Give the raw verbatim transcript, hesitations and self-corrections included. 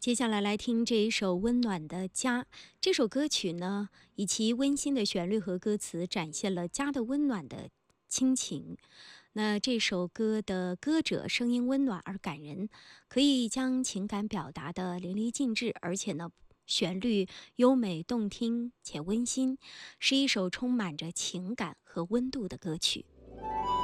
接下来来听这一首温暖的家。这首歌曲呢，以其温馨的旋律和歌词，展现了家的温暖的亲情。那这首歌的歌者声音温暖而感人，可以将情感表达的淋漓尽致，而且呢，旋律优美动听且温馨，是一首充满着情感和温度的歌曲。